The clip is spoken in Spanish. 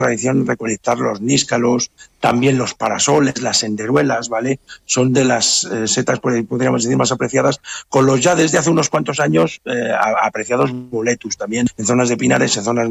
tradición recolectar los níscalos, también los parasoles, las senderuelas, ¿vale? Son de las setas, podríamos decir, más apreciadas, con los ya desde hace unos cuantos años apreciados boletus, también en zonas de pinares, en zonas